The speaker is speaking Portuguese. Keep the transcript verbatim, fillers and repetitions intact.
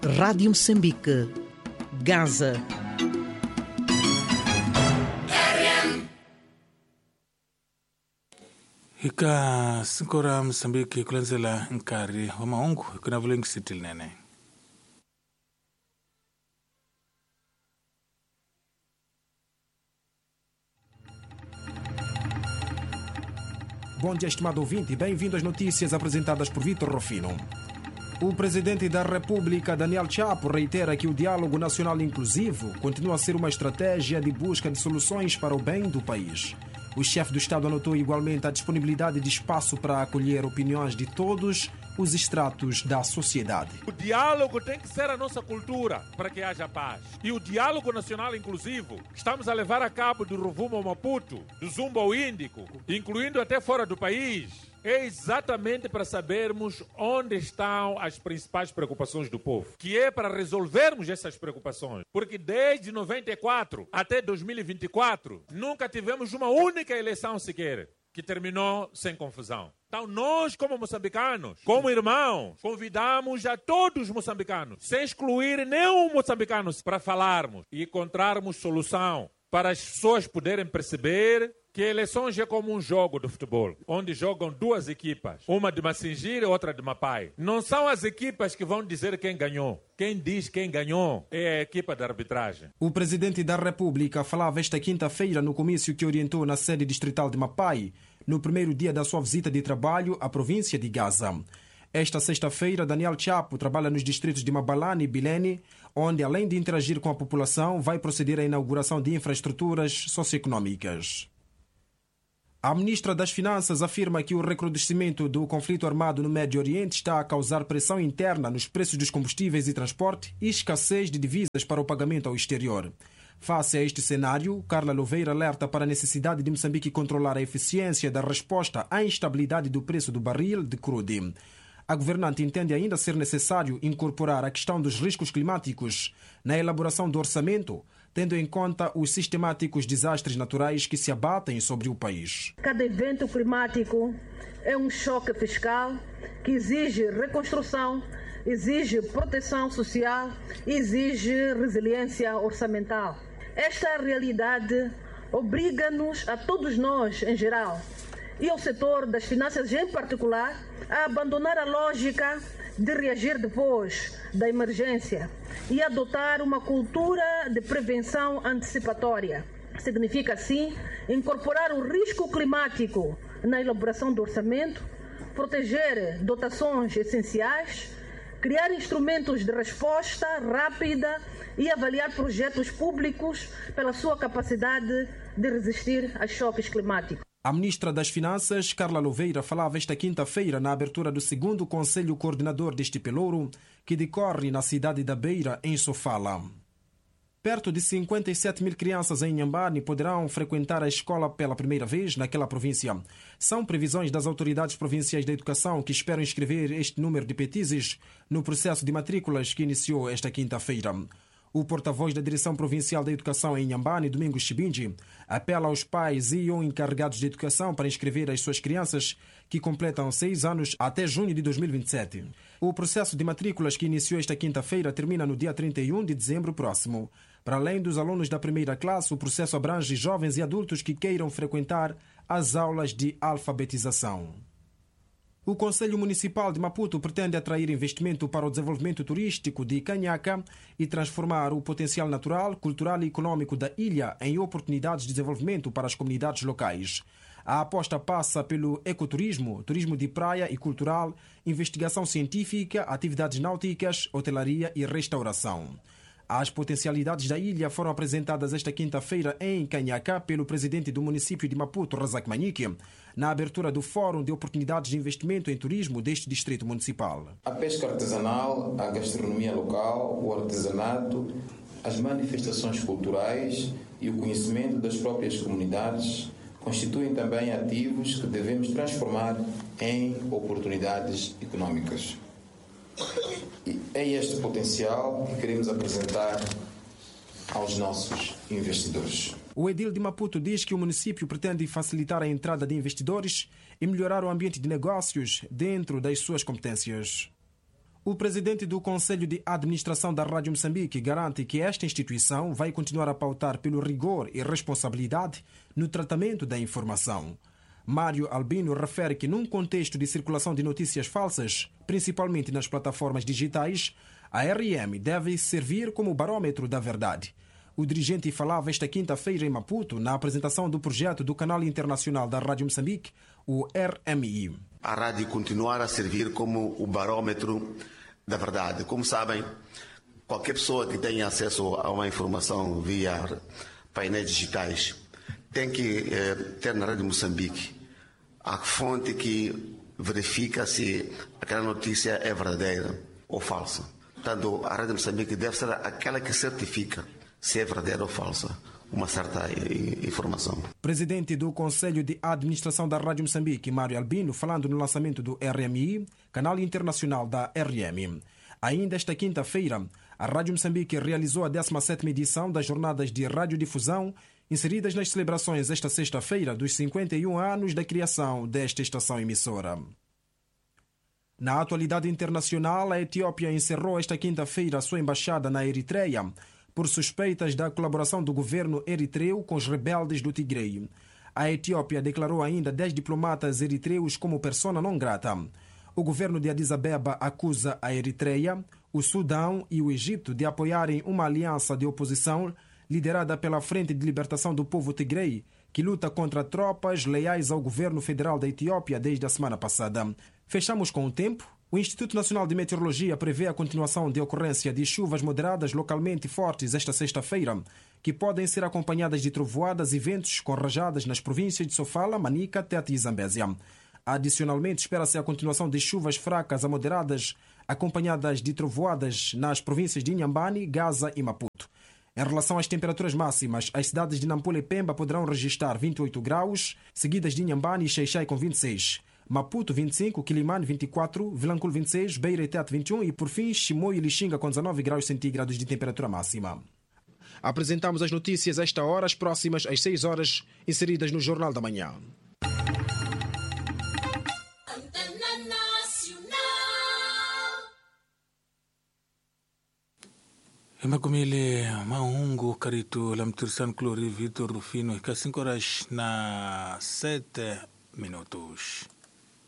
Rádio Moçambique, Gaza. Hika sinkora Moçambique kulanzela nkari wa maungu kuna vulengi sitil nene. Bom dia, estimado ouvinte, bem-vindo às notícias apresentadas por Vítor Rufino. O presidente da República, Daniel Chapo, reitera que o diálogo nacional inclusivo continua a ser uma estratégia de busca de soluções para o bem do país. O chefe do Estado anotou igualmente a disponibilidade de espaço para acolher opiniões de todos os estratos da sociedade. O diálogo tem que ser a nossa cultura para que haja paz. E o diálogo nacional inclusivo estamos a levar a cabo do Rovuma ao Maputo, do Zumba ao Índico, incluindo até fora do país. É exatamente para sabermos onde estão as principais preocupações do povo, que é para resolvermos essas preocupações. Porque desde noventa e quatro até dois mil e vinte e quatro, nunca tivemos uma única eleição sequer que terminou sem confusão. Então nós, como moçambicanos, como irmãos, convidamos a todos os moçambicanos, sem excluir nenhum moçambicano, para falarmos e encontrarmos solução para as pessoas poderem perceber que eleições é como um jogo de futebol, onde jogam duas equipas, uma de Massingira e outra de Mapai. Não são as equipas que vão dizer quem ganhou. Quem diz quem ganhou é a equipa de arbitragem. O presidente da República falava esta quinta-feira no comício que orientou na sede distrital de Mapai, no primeiro dia da sua visita de trabalho à província de Gaza. Esta sexta-feira, Daniel Chapo trabalha nos distritos de Mabalane e Bilene, onde, além de interagir com a população, vai proceder à inauguração de infraestruturas socioeconômicas. A ministra das Finanças afirma que o recrudescimento do conflito armado no Médio Oriente está a causar pressão interna nos preços dos combustíveis e transporte e escassez de divisas para o pagamento ao exterior. Face a este cenário, Carla Louveira alerta para a necessidade de Moçambique controlar a eficiência da resposta à instabilidade do preço do barril de crudo. A governante entende ainda ser necessário incorporar a questão dos riscos climáticos na elaboração do orçamento, tendo em conta os sistemáticos desastres naturais que se abatem sobre o país. Cada evento climático é um choque fiscal que exige reconstrução, exige proteção social, exige resiliência orçamental. Esta realidade obriga-nos, a todos nós em geral, e ao setor das finanças em particular, a abandonar a lógica de reagir depois da emergência e adotar uma cultura de prevenção antecipatória. Significa, assim, incorporar o risco climático na elaboração do orçamento, proteger dotações essenciais, criar instrumentos de resposta rápida e avaliar projetos públicos pela sua capacidade de resistir a choques climáticos. A ministra das Finanças, Carla Louveira, falava esta quinta-feira na abertura do segundo Conselho Coordenador deste pelouro, que decorre na cidade da Beira, em Sofala. Perto de cinquenta e sete mil crianças em Inhambane poderão frequentar a escola pela primeira vez naquela província. São previsões das autoridades provinciais da educação, que esperam inscrever este número de petizes no processo de matrículas que iniciou esta quinta-feira. O porta-voz da Direção Provincial da Educação em Inhambane, Domingos Chibinji, apela aos pais e ou encarregados de educação para inscrever as suas crianças que completam seis anos até junho de dois mil e vinte e sete. O processo de matrículas que iniciou esta quinta-feira termina no dia trinta e um de dezembro próximo. Para além dos alunos da primeira classe, o processo abrange jovens e adultos que queiram frequentar as aulas de alfabetização. O Conselho Municipal de Maputo pretende atrair investimento para o desenvolvimento turístico de Canhaca e transformar o potencial natural, cultural e econômico da ilha em oportunidades de desenvolvimento para as comunidades locais. A aposta passa pelo ecoturismo, turismo de praia e cultural, investigação científica, atividades náuticas, hotelaria e restauração. As potencialidades da ilha foram apresentadas esta quinta-feira em Canhaca pelo presidente do município de Maputo, Razak Manique, na abertura do Fórum de Oportunidades de Investimento em Turismo deste distrito municipal. A pesca artesanal, a gastronomia local, o artesanato, as manifestações culturais e o conhecimento das próprias comunidades constituem também ativos que devemos transformar em oportunidades econômicas. E é este potencial que queremos apresentar aos nossos investidores. O edil de Maputo diz que o município pretende facilitar a entrada de investidores e melhorar o ambiente de negócios dentro das suas competências. O presidente do Conselho de Administração da Rádio Moçambique garante que esta instituição vai continuar a pautar pelo rigor e responsabilidade no tratamento da informação. Mário Albino refere que, num contexto de circulação de notícias falsas, principalmente nas plataformas digitais, a R M deve servir como barômetro da verdade. O dirigente falava esta quinta-feira em Maputo na apresentação do projeto do Canal Internacional da Rádio Moçambique, o R M I. A rádio continuar a servir como o barômetro da verdade. Como sabem, qualquer pessoa que tenha acesso a uma informação via painéis digitais tem que eh, ter na Rádio Moçambique a fonte que verifica se aquela notícia é verdadeira ou falsa. Portanto, a Rádio Moçambique deve ser aquela que certifica se é verdadeira ou falsa uma certa informação. Presidente do Conselho de Administração da Rádio Moçambique, Mário Albino, falando no lançamento do R M I, canal internacional da R M. Ainda esta quinta-feira, a Rádio Moçambique realizou a décima sétima edição das Jornadas de Radiodifusão, inseridas nas celebrações esta sexta-feira dos cinquenta e um anos da criação desta estação emissora. Na atualidade internacional, a Etiópia encerrou esta quinta-feira a sua embaixada na Eritreia por suspeitas da colaboração do governo eritreu com os rebeldes do Tigre. A Etiópia declarou ainda dez diplomatas eritreus como persona non grata. O governo de Addis Abeba acusa a Eritreia, o Sudão e o Egito de apoiarem uma aliança de oposição liderada pela Frente de Libertação do Povo Tigrei, que luta contra tropas leais ao governo federal da Etiópia desde a semana passada. Fechamos com o tempo. O Instituto Nacional de Meteorologia prevê a continuação de ocorrência de chuvas moderadas localmente fortes esta sexta-feira, que podem ser acompanhadas de trovoadas e ventos com rajadas nas províncias de Sofala, Manica, Tete e Zambésia. Adicionalmente, espera-se a continuação de chuvas fracas a moderadas, acompanhadas de trovoadas nas províncias de Inhambane, Gaza e Maputo. Em relação às temperaturas máximas, as cidades de Nampula e Pemba poderão registrar vinte e oito graus, seguidas de Inhambane e Xai-Xai com vinte e seis. Maputo vinte e cinco, Quilimane vinte e quatro, Vilanculo vinte e seis, Beira e Tete vinte e um e, por fim, Chimoio e Lixinga com dezanove graus centígrados de temperatura máxima. Apresentamos as notícias a esta hora, as próximas às seis horas, inseridas no Jornal da Manhã. Emakumile Maungu Carito Lamtirsan Clori Vitor Rufino, cinco horas na sete minutos.